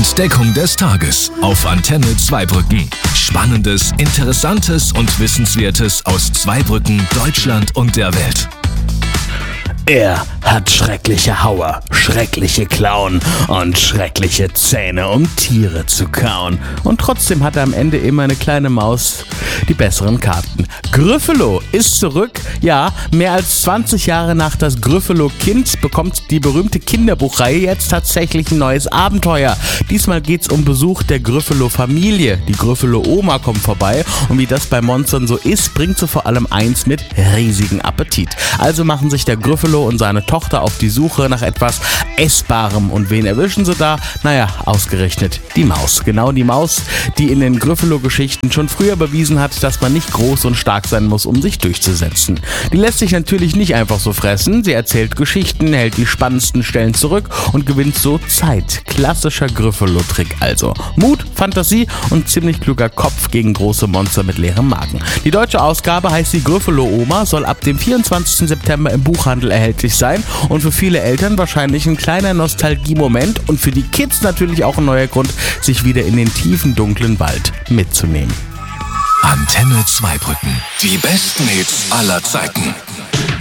Entdeckung des Tages auf Antenne Zweibrücken. Spannendes, Interessantes und Wissenswertes aus Zweibrücken, Deutschland und der Welt. Er hat schreckliche Hauer, schreckliche Klauen und schreckliche Zähne, um Tiere zu kauen. Und trotzdem hat er am Ende immer eine kleine Maus die besseren Karten. Gryffalo ist zurück. Ja, mehr als 20 Jahre nach das Gryffalo-Kind bekommt die berühmte Kinderbuchreihe jetzt tatsächlich ein neues Abenteuer. Diesmal geht's um Besuch der Gryffalo-Familie. Die Gryffalo-Oma kommt vorbei und wie das bei Monstern so ist, bringt sie vor allem eins mit: riesigen Appetit. Also machen sich der Gryffalo und seine Tochter auf die Suche nach etwas Essbarem. Und wen erwischen sie da? Naja, ausgerechnet die Maus. Genau die Maus, die in den Gryffalo-Geschichten schon früher bewiesen hat, dass man nicht groß und stark sein muss, um sich durchzusetzen. Die lässt sich natürlich nicht einfach so fressen. Sie erzählt Geschichten, hält die spannendsten Stellen zurück und gewinnt so Zeit. Klassischer Gryffalo-Trick also. Mut, Fantasie und ziemlich kluger Kopf gegen große Monster mit leerem Magen. Die deutsche Ausgabe heißt die Gryffalo-Oma, soll ab dem 24. September im Buchhandel erhältlich sein und für viele Eltern wahrscheinlich ein kleiner Nostalgie-Moment und für die Kids natürlich auch ein neuer Grund, sich wieder in den tiefen, dunklen Wald mitzunehmen. Antenne Zweibrücken. Die besten Hits aller Zeiten.